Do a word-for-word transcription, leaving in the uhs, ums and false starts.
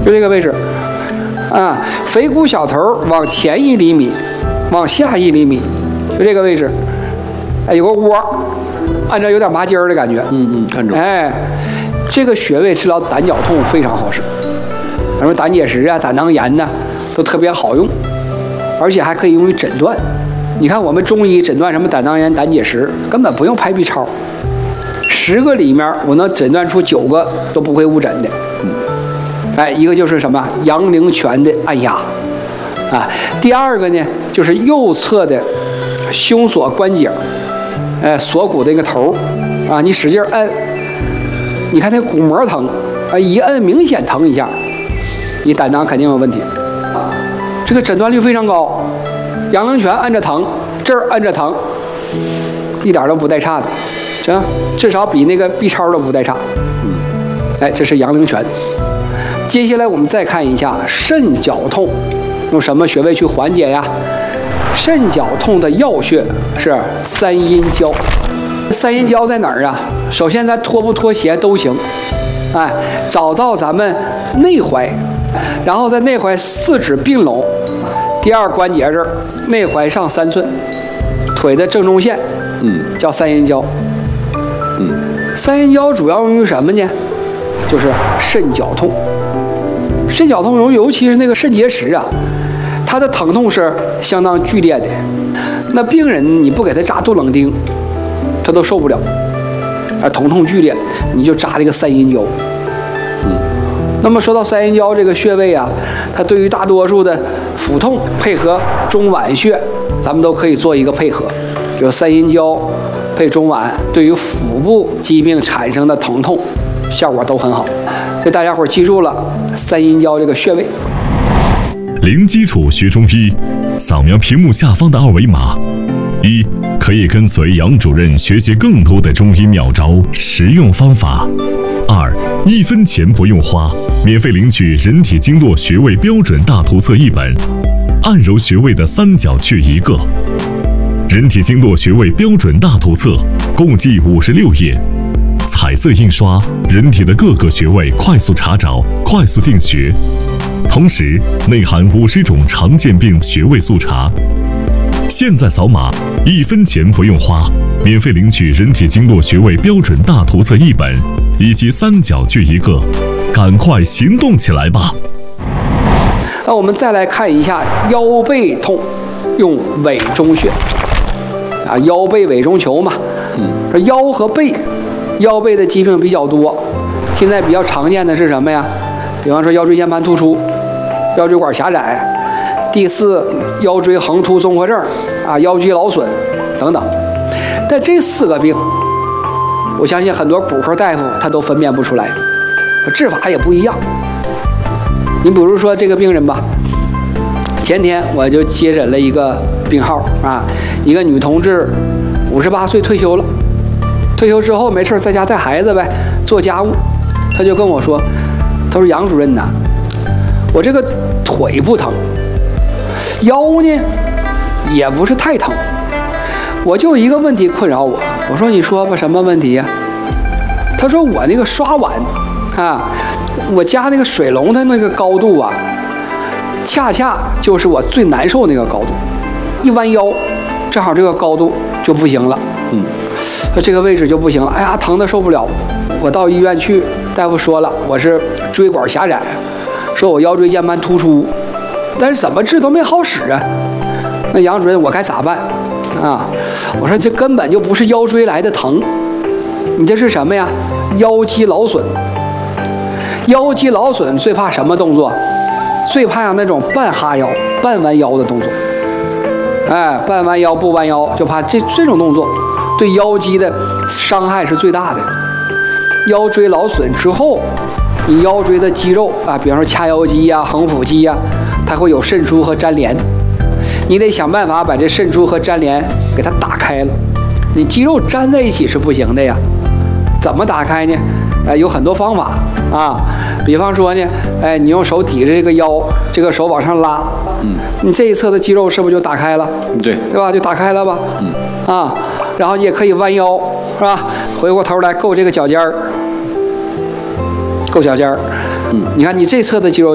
就这个位置，啊，腓骨小头往前一厘米，往下一厘米，就这个位置，哎，有个窝，按照有点麻筋儿的感觉， 嗯嗯，看着， 哎，这个穴位治疗胆绞痛非常好使，什么胆结石啊、胆囊炎呐、啊，都特别好用，而且还可以用于诊断。你看我们中医诊断什么胆囊炎、胆结石，根本不用拍 B 超，十个里面我能诊断出九个都不会误诊的。嗯，哎，一个就是什么阳陵泉的按压，啊，第二个呢就是右侧的胸锁关节，哎，锁骨的那个头，啊，你使劲摁，你看那个骨膜疼，啊，一摁明显疼一下，你胆囊肯定有问题，啊，这个诊断率非常高。阳陵泉按着疼，这儿按着疼，一点都不带差的，行，至少比那个 B 超都不带差。嗯，哎，这是阳陵泉。接下来我们再看一下肾绞痛，用什么穴位去缓解呀？肾绞痛的要穴是三阴交。三阴交在哪儿啊？首先咱脱不脱鞋都行，哎，找到咱们内踝，然后在内踝四指并拢。第二关节这儿，内踝上三寸，腿的正中线，嗯，叫三阴交。嗯，三阴交主要用于什么呢？就是肾绞痛。肾绞痛尤尤其是那个肾结石啊，它的疼痛是相当剧烈的。那病人你不给他扎杜冷丁，他都受不了，啊，疼痛剧烈，你就扎这个三阴交。嗯，那么说到三阴交这个穴位啊，它对于大多数的腹痛配合中脘穴，咱们都可以做一个配合，就三阴交配中脘，对于腹部疾病产生的疼痛效果都很好。所以大家伙记住了三阴交这个穴位。 零基础学中医，扫描屏幕下方的二维码，一可以跟随杨主任学习更多的中医妙招、实用方法；二一分钱不用花，免费领取人体经络穴位标准大图册一本，按揉穴位的三角去一个。人体经络穴位标准大图册共计五十六页，彩色印刷，人体的各个穴位快速查找、快速定穴，同时内含五十种常见病穴位速查。现在扫码，一分钱不用花，免费领取人体经络穴位标准大图册一本以及三角锯一个，赶快行动起来吧！ 那我们再来看一下腰背痛，用委中穴啊，腰背委中求嘛。嗯，这腰和背，腰背的疾病比较多，现在比较常见的是什么呀？比方说腰椎间盘突出、腰椎管狭窄、第四腰椎横突综合症啊、腰肌劳损等等。但这四个病，我相信很多骨科大夫他都分辨不出来，治法也不一样。你比如说这个病人吧，前天我就接诊了一个病号啊，一个女同志，五十八岁退休了，退休之后没事在家带孩子呗，做家务。他就跟我说，他说杨主任呐，我这个腿不疼，腰呢也不是太疼，我就一个问题困扰我。我说你说吧，什么问题呀？他说我那个刷碗啊，我家那个水龙的那个高度啊，恰恰就是我最难受那个高度，一弯腰，正好这个高度就不行了。嗯，说这个位置就不行了，哎呀，疼得受不了。我到医院去，大夫说了，我是椎管狭窄，说我腰椎间盘突出，但是怎么治都没好使啊。那杨主任，我该咋办啊？我说这根本就不是腰椎来的疼，你这是什么呀？腰肌劳损。腰肌劳损最怕什么动作？最怕那种半哈腰、半弯腰的动作。哎，半弯腰不弯腰，就怕这这种动作对腰肌的伤害是最大的。腰椎劳损之后，你腰椎的肌肉啊，比方说髂腰肌呀、横腹肌呀，它会有渗出和粘连，你得想办法把这渗出和粘连给它打开了。你肌肉粘在一起是不行的呀，怎么打开呢？哎，有很多方法啊，比方说呢，哎，你用手抵着这个腰，这个手往上拉，嗯，你这一侧的肌肉是不是就打开了？ 对， 对吧？就打开了吧，嗯，啊，然后你也可以弯腰，是吧？回过头来够这个脚尖儿，够脚尖儿，嗯，你看你这侧的肌肉。